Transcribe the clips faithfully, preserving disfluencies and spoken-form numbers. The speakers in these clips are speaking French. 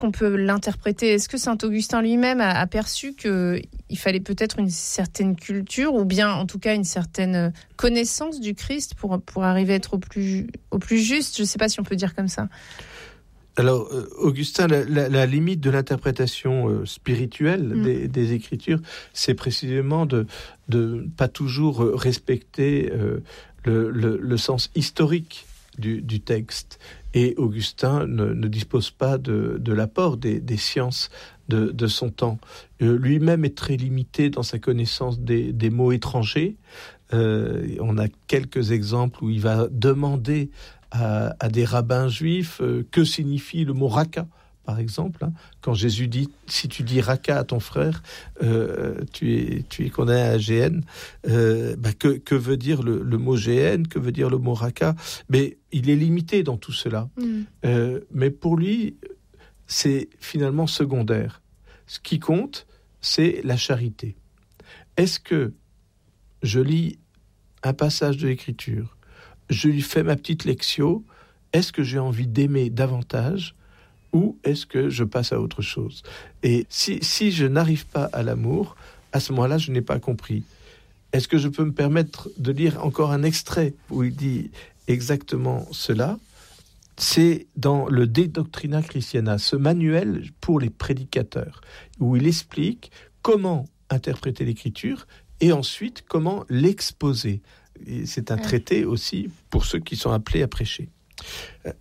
qu'on peut l'interpréter? Est-ce que saint Augustin lui-même a aperçu qu'il fallait peut-être une certaine culture, ou bien en tout cas une certaine connaissance du Christ pour, pour arriver à être au plus, au plus juste? Je ne sais pas si on peut dire comme ça. Alors, euh, Augustin, la, la, la limite de l'interprétation euh, spirituelle mmh. des, des Écritures, c'est précisément de ne pas toujours respecter euh, le, le, le sens historique du, du texte. Et Augustin ne, ne dispose pas de, de l'apport des, des sciences de, de son temps. Euh, lui-même est très limité dans sa connaissance des, des mots étrangers. Euh, on a quelques exemples où il va demander à, à des rabbins juifs euh, que signifie le mot raka, par exemple. Hein. Quand Jésus dit, si tu dis raka à ton frère, euh, tu es, tu es condamné à la G N. Euh, bah que, que veut dire le, le mot G N? Que veut dire le mot raka? Mais il est limité dans tout cela. Mm. Euh, mais pour lui, c'est finalement secondaire. Ce qui compte, c'est la charité. Est-ce que je lis un passage de l'Écriture, je lui fais ma petite lectio, est-ce que j'ai envie d'aimer davantage ou est-ce que je passe à autre chose? Et si, si je n'arrive pas à l'amour, à ce moment-là, je n'ai pas compris. Est-ce que je peux me permettre de lire encore un extrait où il dit exactement cela? C'est dans le De Doctrina Christiana, ce manuel pour les prédicateurs, où il explique comment interpréter l'Écriture et ensuite comment l'exposer. Et c'est un traité aussi pour ceux qui sont appelés à prêcher. Euh,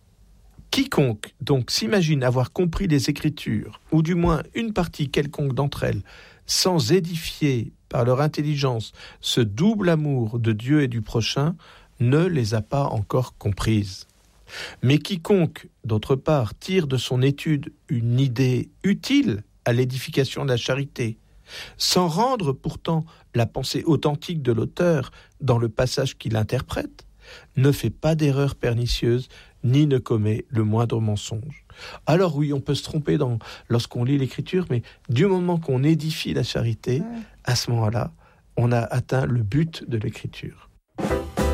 quiconque donc s'imagine avoir compris les Écritures, ou du moins une partie quelconque d'entre elles, sans édifier par leur intelligence ce double amour de Dieu et du prochain, ne les a pas encore comprises. Mais quiconque, d'autre part, tire de son étude une idée utile à l'édification de la charité, sans rendre pourtant la pensée authentique de l'auteur dans le passage qu'il interprète, ne fait pas d'erreur pernicieuse, ni ne commet le moindre mensonge. Alors oui, on peut se tromper dans, lorsqu'on lit l'Écriture, mais du moment qu'on édifie la charité, ouais. à ce moment-là, on a atteint le but de l'Écriture.